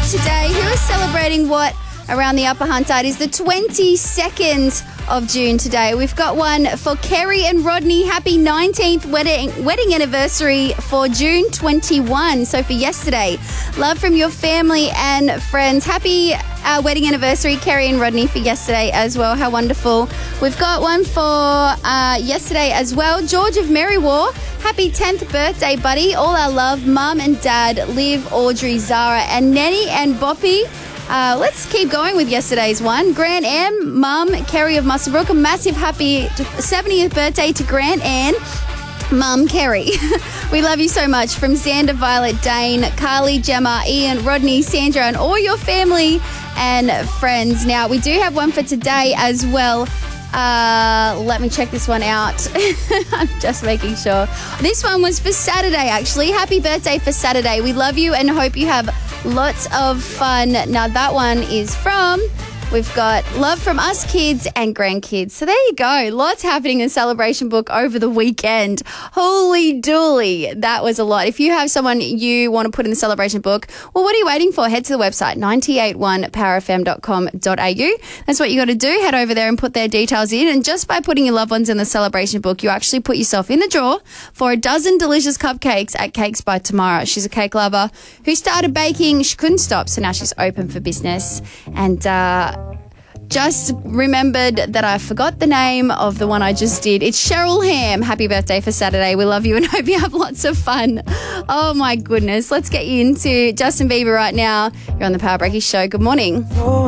today. Who is celebrating what around the Upper Hunt side? Is the 22nd of June today. We've got one for Kerry and Rodney. Happy 19th wedding anniversary for June 21. So for yesterday. Love from your family and friends. Happy wedding anniversary, Kerry and Rodney, for yesterday as well. How wonderful. We've got one for yesterday as well. George of Merriwar. Happy 10th birthday, buddy. All our love. Mum and Dad, Liv, Audrey, Zara, and Nenny and Boppy. Let's keep going with yesterday's one. Grant Ann, Mum, Kerry of Muswellbrook. A massive happy 70th birthday to Grant Ann, Mum, Kerry. We love you so much. From Xander, Violet, Dane, Carly, Gemma, Ian, Rodney, Sandra, and all your family and friends. Now, we do have one for today as well. Let me check this one out. I'm just making sure. This one was for Saturday, actually. Happy birthday for Saturday. We love you and hope you have lots of fun. Now, that one is from... We've got love from us kids and grandkids. So there you go. Lots happening in Celebration Book over the weekend. Holy dooly. That was a lot. If you have someone you want to put in the Celebration Book, well, what are you waiting for? Head to the website, 981powerfm.com.au. That's what you got to do. Head over there and put their details in. And just by putting your loved ones in the Celebration Book, you actually put yourself in the draw for a dozen delicious cupcakes at Cakes by Tamara. She's a cake lover who started baking. She couldn't stop, so now she's open for business. And, just remembered that I forgot the name of the one I just did. It's Cheryl Ham. Happy birthday for Saturday. We love you and hope you have lots of fun. Oh, my goodness. Let's get you into Justin Bieber right now. You're on the Power Breakfast Show. Good morning.